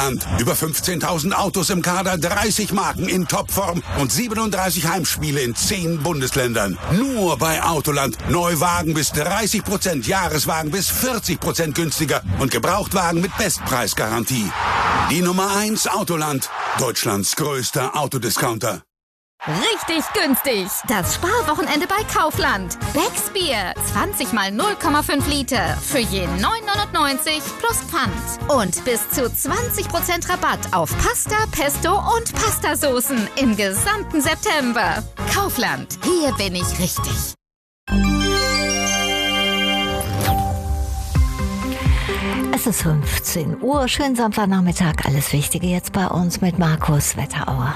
Autoland. Über 15.000 Autos im Kader, 30 Marken in Topform und 37 Heimspiele in 10 Bundesländern. Nur bei Autoland. Neuwagen bis 30%, Jahreswagen bis 40% günstiger und Gebrauchtwagen mit Bestpreisgarantie. Die Nummer 1 Autoland. Deutschlands größter Autodiscounter. Richtig günstig. Das Sparwochenende bei Kaufland. Becks Bier. 20 mal 0,5 Liter. Für je 9,99 plus Pfand. Und bis zu 20% Rabatt auf Pasta, Pesto und Pastasoßen im gesamten September. Kaufland. Hier bin ich richtig. Es ist 15 Uhr. Schönen Samstagnachmittag. Alles Wichtige jetzt bei uns mit Markus Wetterauer.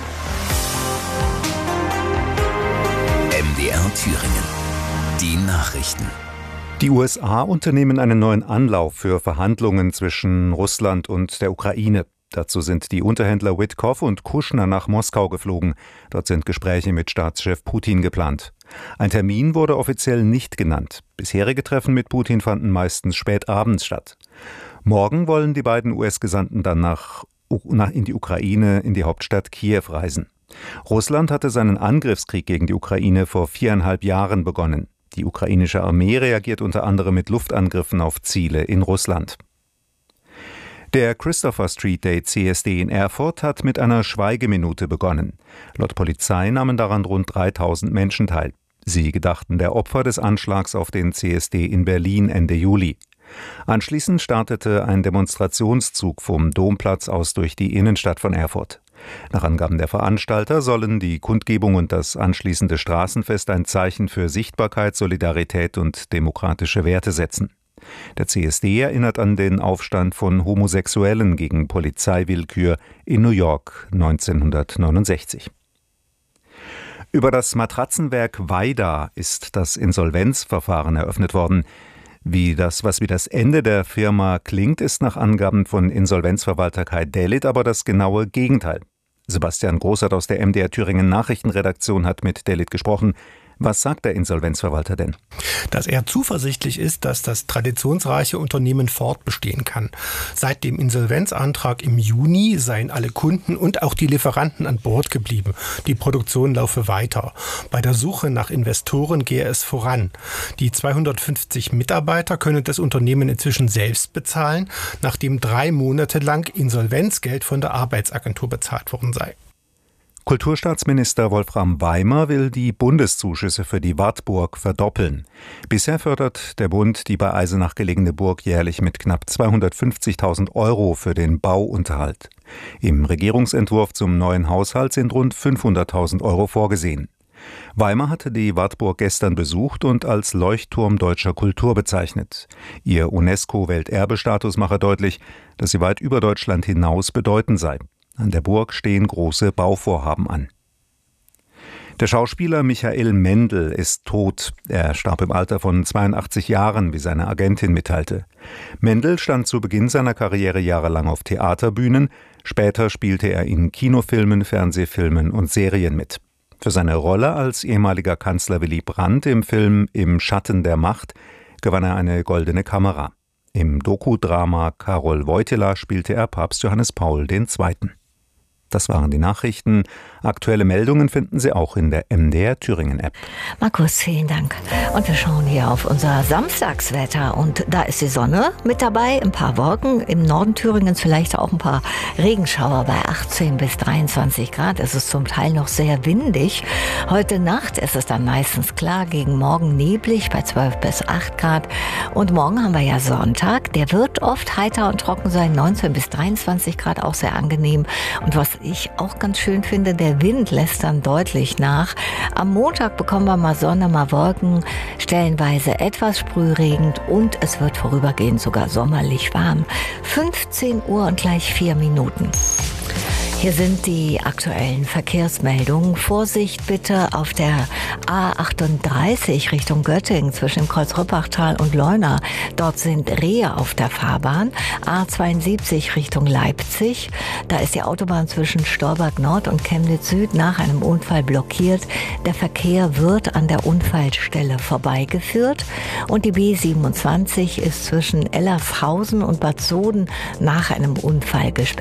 MDR Thüringen. Die Nachrichten. Die USA unternehmen einen neuen Anlauf für Verhandlungen zwischen Russland und der Ukraine. Dazu sind die Unterhändler Witkow und Kushner nach Moskau geflogen. Dort sind Gespräche mit Staatschef Putin geplant. Ein Termin wurde offiziell nicht genannt. Bisherige Treffen mit Putin fanden meistens spät abends statt. Morgen wollen die beiden US-Gesandten dann in die Ukraine, in die Hauptstadt Kiew reisen. Russland hatte seinen Angriffskrieg gegen die Ukraine vor 4,5 Jahren begonnen. Die ukrainische Armee reagiert unter anderem mit Luftangriffen auf Ziele in Russland. Der Christopher Street Day CSD in Erfurt hat mit einer Schweigeminute begonnen. Laut Polizei nahmen daran rund 3.000 Menschen teil. Sie gedachten der Opfer des Anschlags auf den CSD in Berlin Ende Juli. Anschließend startete ein Demonstrationszug vom Domplatz aus durch die Innenstadt von Erfurt. Nach Angaben der Veranstalter sollen die Kundgebung und das anschließende Straßenfest ein Zeichen für Sichtbarkeit, Solidarität und demokratische Werte setzen. Der CSD erinnert an den Aufstand von Homosexuellen gegen Polizeiwillkür in New York 1969. Über das Matratzenwerk Weida ist das Insolvenzverfahren eröffnet worden. Wie das Ende der Firma klingt, ist nach Angaben von Insolvenzverwalter Kai Delitt aber das genaue Gegenteil. Sebastian Großert aus der MDR Thüringen Nachrichtenredaktion hat mit Delitt gesprochen. Was sagt der Insolvenzverwalter denn? Dass er zuversichtlich ist, dass das traditionsreiche Unternehmen fortbestehen kann. Seit dem Insolvenzantrag im Juni seien alle Kunden und auch die Lieferanten an Bord geblieben. Die Produktion laufe weiter. Bei der Suche nach Investoren gehe es voran. Die 250 Mitarbeiter können das Unternehmen inzwischen selbst bezahlen, nachdem 3 Monate lang Insolvenzgeld von der Arbeitsagentur bezahlt worden sei. Kulturstaatsminister Wolfram Weimer will die Bundeszuschüsse für die Wartburg verdoppeln. Bisher fördert der Bund die bei Eisenach gelegene Burg jährlich mit knapp 250.000 € für den Bauunterhalt. Im Regierungsentwurf zum neuen Haushalt sind rund 500.000 € vorgesehen. Weimer hatte die Wartburg gestern besucht und als Leuchtturm deutscher Kultur bezeichnet. Ihr UNESCO-Welterbestatus mache deutlich, dass sie weit über Deutschland hinaus bedeutend sei. An der Burg stehen große Bauvorhaben an. Der Schauspieler Michael Mendl ist tot. Er starb im Alter von 82 Jahren, wie seine Agentin mitteilte. Mendl stand zu Beginn seiner Karriere jahrelang auf Theaterbühnen. Später spielte er in Kinofilmen, Fernsehfilmen und Serien mit. Für seine Rolle als ehemaliger Kanzler Willy Brandt im Film Im Schatten der Macht gewann er eine Goldene Kamera. Im Dokudrama Karol Wojtyła spielte er Papst Johannes Paul II. Das waren die Nachrichten. Aktuelle Meldungen finden Sie auch in der MDR Thüringen App. Markus, vielen Dank. Und wir schauen hier auf unser Samstagswetter. Und da ist die Sonne mit dabei, ein paar Wolken. Im Norden Thüringens vielleicht auch ein paar Regenschauer bei 18 bis 23 Grad. Es ist zum Teil noch sehr windig. Heute Nacht ist es dann meistens klar, gegen morgen neblig bei 12 bis 8 Grad. Und morgen haben wir ja Sonntag. Der wird oft heiter und trocken sein, 19 bis 23 Grad, auch sehr angenehm. Und was ich auch ganz schön finde, der Wind lässt dann deutlich nach. Am Montag bekommen wir mal Sonne, mal Wolken, stellenweise etwas sprühregend und es wird vorübergehend sogar sommerlich warm. 15 Uhr und gleich 4 Minuten. Hier sind die aktuellen Verkehrsmeldungen. Vorsicht bitte auf der A38 Richtung Göttingen zwischen Kreuz-Rüppachtal und Leuna. Dort sind Rehe auf der Fahrbahn. A72 Richtung Leipzig. Da ist die Autobahn zwischen Stolberg Nord und Chemnitz Süd nach einem Unfall blockiert. Der Verkehr wird an der Unfallstelle vorbeigeführt. Und die B27 ist zwischen Ellershausen und Bad Soden nach einem Unfall gesperrt.